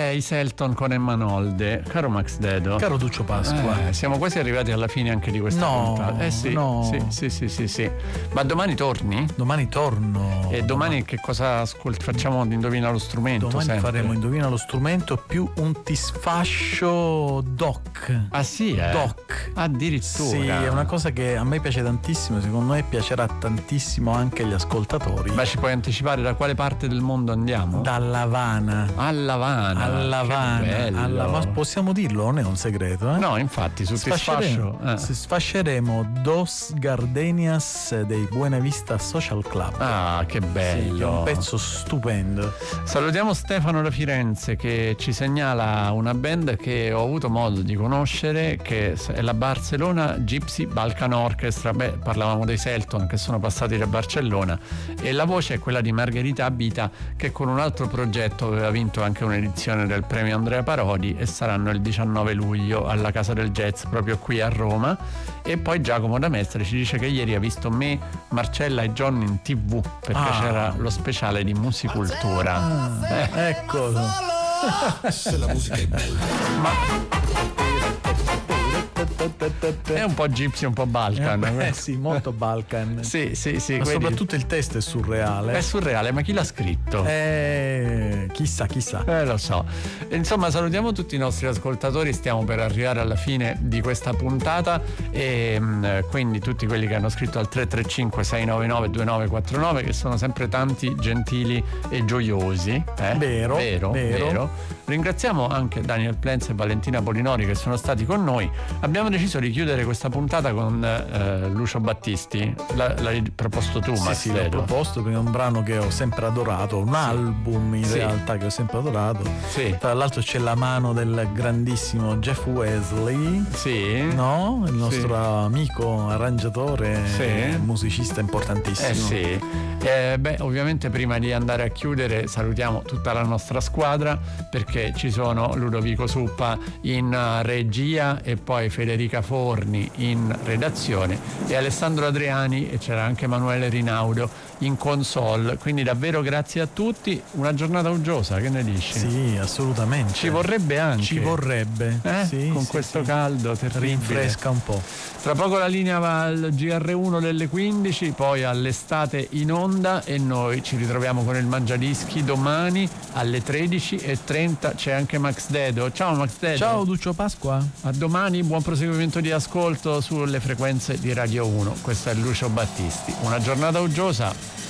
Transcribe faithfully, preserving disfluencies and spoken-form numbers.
Eh, i Selton con Emma Nolde. Caro Max Dedo. Caro Duccio Pasqua. Eh, siamo quasi arrivati alla fine anche di questa no, puntata. Eh sì, no. sì, sì, sì, sì, sì. Ma domani torni? Domani torno. E domani, domani che cosa ascolti? Facciamo di Indovina lo strumento? Domani sempre. faremo Indovina lo strumento più un tisfascio doc. Ah sì, eh? Doc. Addirittura. Sì, è una cosa che a me piace tantissimo, secondo me piacerà tantissimo anche agli ascoltatori. Ma ci puoi anticipare da quale parte del mondo andiamo? Dall'Havana. All'Havana. All'Havana. Alla... Ma possiamo dirlo, non è un segreto, eh? No, infatti, sul tisfascio. Eh. Sfasceremo Dos Gardenias dei Buena Vista Social Club. Ah, che bello. Sì, è un pezzo stupendo. Salutiamo Stefano da Firenze che ci segnala una band che ho avuto modo di conoscere, che è la Barcellona Gypsy Balkan Orchestra. Beh, parlavamo dei Selton che sono passati da Barcellona, e la voce è quella di Margherita Abita, che con un altro progetto aveva vinto anche un'edizione del premio Andrea Parodi, e saranno il diciannove luglio alla Casa del Jazz proprio qui a Roma. E poi Giacomo da Mestre ci dice che ieri ha visto me, Marcella e John in tv perché ah. c'era lo speciale di Musicultura. Ah, eh. Eccolo. Se la musica è bella. Ma è un po' gypsy, un po' Balkan. Eh, eh sì, molto Balkan. Sì, sì, sì. Ma quelli... soprattutto il testo è surreale. È surreale, ma chi l'ha scritto? Eh, chissà, chissà. Eh, lo so. Insomma, salutiamo tutti i nostri ascoltatori, stiamo per arrivare alla fine di questa puntata, e mh, quindi tutti quelli che hanno scritto al tre tre cinque sei nove nove due nove quattro nove, che sono sempre tanti, gentili e gioiosi. Eh? Vero, vero, vero. vero. Ringraziamo anche Daniel Plenz e Valentina Polinori che sono stati con noi. Abbiamo deciso di chiudere questa puntata con eh, Lucio Battisti. La, l'hai proposto tu, sì, Max sì, Dedo. l'ho proposto perché è un brano che ho sempre adorato, un sì. album in sì. realtà che ho sempre adorato. Sì. Tra l'altro c'è la mano del grandissimo Jeff Wesley, sì. no? Il nostro sì. amico arrangiatore, sì. musicista importantissimo. Eh sì. Eh, beh, ovviamente prima di andare a chiudere salutiamo tutta la nostra squadra, perché ci sono Ludovico Suppa in regia e poi Federica Forni in redazione e Alessandro Adriani, e c'era anche Emanuele Rinaudo in console. Quindi davvero grazie a tutti, una giornata uggiosa, che ne dici? Sì, assolutamente. Ci vorrebbe anche. Ci vorrebbe, eh? sì, con sì, questo sì. caldo terribile. Rinfresca un po'. Tra poco la linea va al G R uno delle quindici, poi all'estate in onda, e noi ci ritroviamo con il Mangiadischi domani alle tredici e trenta. C'è anche Max Dedo. Ciao Max Dedo. Ciao Duccio Pasqua. A domani, buon proseguimento di ascolto sulle frequenze di Radio uno. Questo è Lucio Battisti. Una giornata uggiosa.